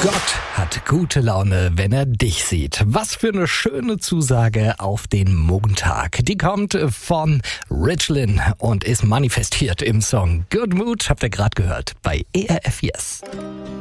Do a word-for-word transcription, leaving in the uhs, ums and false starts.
Gott hat gute Laune, wenn er dich sieht. Was für eine schöne Zusage auf den Montag. Die kommt von Richlin und ist manifestiert im Song Good Mood, habt ihr gerade gehört, bei E R F Yes.